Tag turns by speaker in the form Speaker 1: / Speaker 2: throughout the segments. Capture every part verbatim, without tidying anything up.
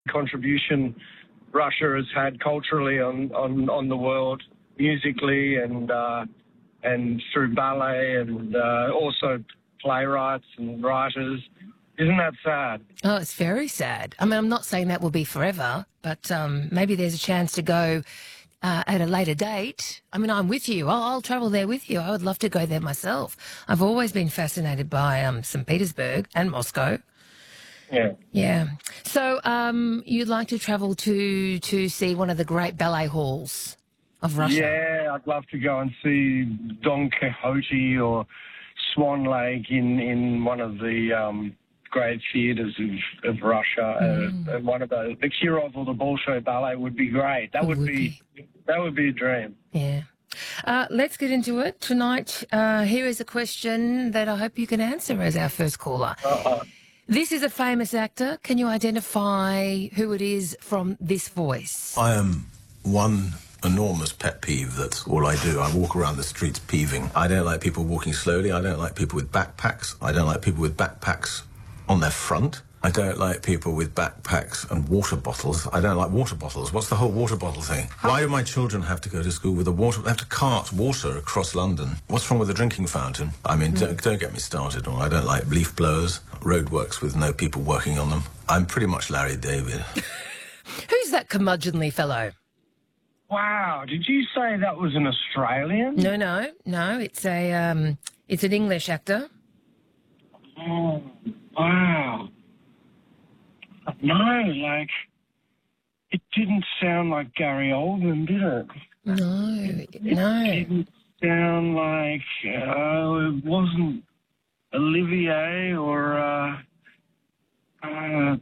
Speaker 1: contribution Russia has had culturally on, on, on the world, musically and uh, and through ballet and uh, also playwrights and writers. Isn't that sad?
Speaker 2: Oh, it's very sad. I mean, I'm not saying that will be forever, but um, maybe there's a chance to go uh, at a later date. I mean, I'm with you. I'll, I'll travel there with you. I would love to go there myself. I've always been fascinated by um, Saint Petersburg and Moscow.
Speaker 1: Yeah.
Speaker 2: Yeah. So um, you'd like to travel to to see one of the great ballet halls of Russia?
Speaker 1: Yeah, I'd love to go and see Don Quixote or Swan Lake in, in one of the um, great theatres of, of Russia. Mm. Uh, one of the, the Kirov or the Bolshoi Ballet would be great. That
Speaker 2: It
Speaker 1: would,
Speaker 2: would
Speaker 1: be, be that would be a dream.
Speaker 2: Yeah. Uh, let's get into it tonight. Uh, here is a question that I hope you can answer as our first caller.
Speaker 1: Uh-uh.
Speaker 2: This is a famous actor. Can you identify who it is from this voice?
Speaker 3: I am one enormous pet peeve. That's all I do. I walk around the streets peeving. I don't like people walking slowly. I don't like people with backpacks. I don't like people with backpacks on their front. I don't like people with backpacks and water bottles. I don't like water bottles. What's the whole water bottle thing? Why do my children have to go to school with a water... They have to cart water across London. What's wrong with the drinking fountain? I mean, mm. don't, don't get me started on. I don't like leaf blowers, roadworks with no people working on them. I'm pretty much Larry David.
Speaker 2: Who's that curmudgeonly fellow?
Speaker 1: Wow, did you say that was an Australian?
Speaker 2: No, no, no. It's a um, it's an English actor.
Speaker 1: Oh, wow. No, like, it didn't sound like Gary Oldman, did it?
Speaker 2: No,
Speaker 1: it
Speaker 2: no.
Speaker 1: It didn't sound like, uh, it wasn't Olivier or, uh, uh,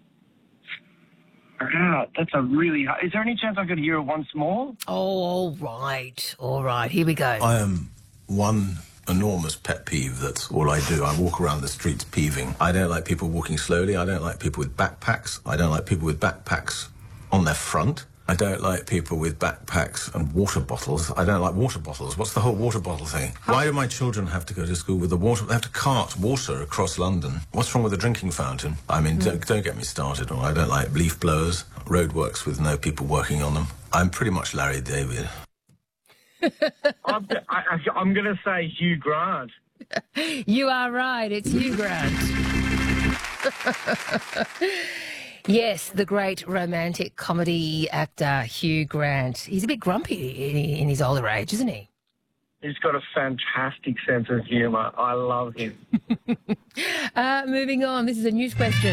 Speaker 1: out. That's a really hard... Is there any chance I could hear it once more?
Speaker 2: Oh, all right, all right. Here we go.
Speaker 3: I am one enormous pet peeve. That's all I do. I walk around the streets peeving. I don't like people walking slowly. I don't like people with backpacks. I don't like people with backpacks on their front. I don't like people with backpacks and water bottles. I don't like water bottles. What's the whole water bottle thing? Why do my children have to go to school with the water... They have to cart water across London. What's wrong with the drinking fountain? I mean, mm. don't, don't get me started on. I don't like leaf blowers, roadworks with no people working on them. I'm pretty much Larry David.
Speaker 1: I'm, I, I'm going to say Hugh Grant.
Speaker 2: You are right. It's Hugh Grant. Yes, the great romantic comedy actor Hugh Grant. He's a bit grumpy in, in his older age, isn't he?
Speaker 1: He's got a fantastic sense of humour. I love him.
Speaker 2: uh, moving on. This is a news question.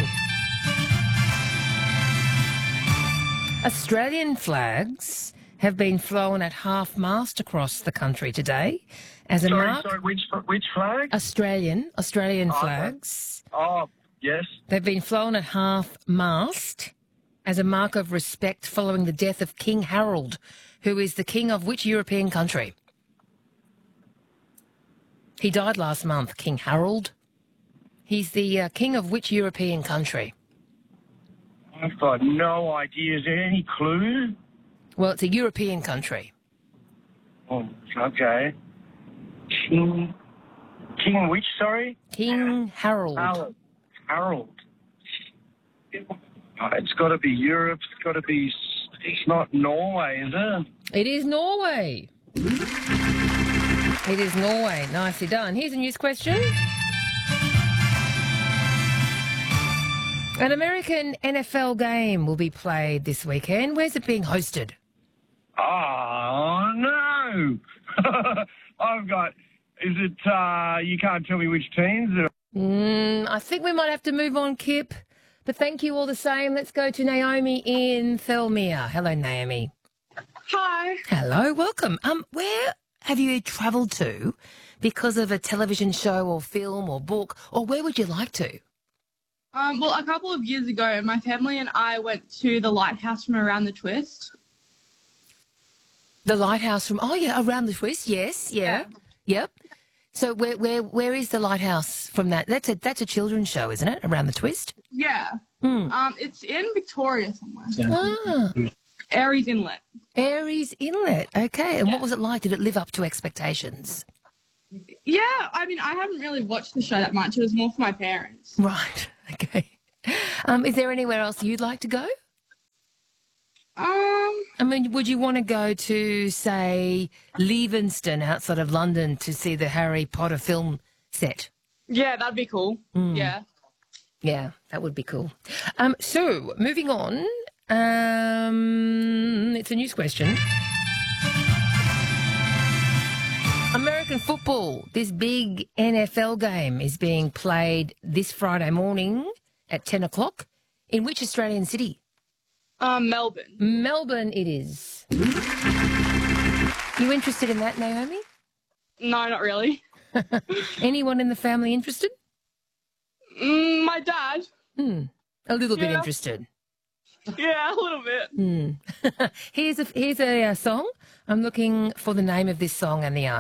Speaker 2: Australian flags have been flown at half-mast across the country today as a
Speaker 1: sorry,
Speaker 2: mark...
Speaker 1: Sorry, which, which flag?
Speaker 2: Australian, Australian
Speaker 1: oh,
Speaker 2: flags.
Speaker 1: Oh, yes.
Speaker 2: They've been flown at half-mast as a mark of respect following the death of King Harold, who is the king of which European country? He died last month, King Harold. He's the uh, king of which European country?
Speaker 1: I've got no idea. Is there any clue?
Speaker 2: Well, it's a European country.
Speaker 1: Oh, okay. King... King which, sorry?
Speaker 2: King Harold.
Speaker 1: Harold. Harold. Oh, it's got to be Europe. It's got to be... It's not Norway, is it?
Speaker 2: It is Norway. It is Norway. Nicely done. Here's a news question. An American N F L game will be played this weekend. Where's it being hosted?
Speaker 1: Oh, no. I've got... Is it... Uh, you can't tell me which teams?
Speaker 2: Mm, I think we might have to move on, Kip. But thank you all the same. Let's go to Naomi in Thelmere. Hello, Naomi.
Speaker 4: Hi.
Speaker 2: Hello, welcome. Um, where have you travelled to because of a television show or film or book, or where would you like to?
Speaker 4: Um, well, a couple of years ago, my family and I went to the lighthouse from Around the Twist.
Speaker 2: The lighthouse from, oh, yeah, Around the Twist, yes, yeah, yeah. Yep. So where where where is the lighthouse from that? That's a that's a children's show, isn't it? Around the Twist?
Speaker 4: Yeah.
Speaker 2: Hmm.
Speaker 4: Um, it's in Victoria somewhere.
Speaker 2: Ah.
Speaker 4: Airies Inlet.
Speaker 2: Airies Inlet, okay. And yeah. What was it like? Did it live up to expectations?
Speaker 4: Yeah, I mean, I haven't really watched the show that much. It was more for my parents.
Speaker 2: Right, okay. Um, is there anywhere else you'd like to go?
Speaker 4: Um,
Speaker 2: I mean, would you want to go to, say, Leavesden outside of London to see the Harry Potter film set?
Speaker 4: yeah, that'd be cool.
Speaker 2: Mm.
Speaker 4: Yeah.
Speaker 2: Yeah, that would be cool. Um, so, moving on, um, it's a news question. American football, this big N F L game is being played this Friday morning at ten o'clock. In which Australian city?
Speaker 4: Um, Melbourne.
Speaker 2: Melbourne it is. You interested in that, Naomi?
Speaker 4: No, not really.
Speaker 2: Anyone in the family interested?
Speaker 4: Mm, my dad.
Speaker 2: Hmm. A little bit
Speaker 4: Yeah.
Speaker 2: interested.
Speaker 4: Yeah, a little bit.
Speaker 2: Hmm. here's a here's a uh, song. I'm looking for the name of this song and the artist.